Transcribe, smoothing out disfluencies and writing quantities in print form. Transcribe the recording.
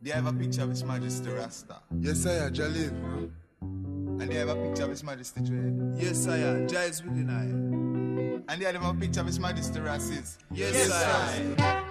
They have a picture of His Majesty Rasta. Yes, I Jalil. And they have a picture of His Majesty Dread. Yes, I Giles within I. And they have a picture of His Majesty Rasis. Yes, I.